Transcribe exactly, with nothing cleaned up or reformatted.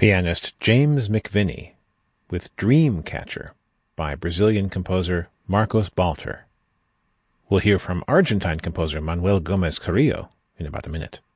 pianist James McVinney with Dreamcatcher by Brazilian composer Marcos Balter. We'll hear from Argentine composer Manuel Gomez Carrillo in about a minute.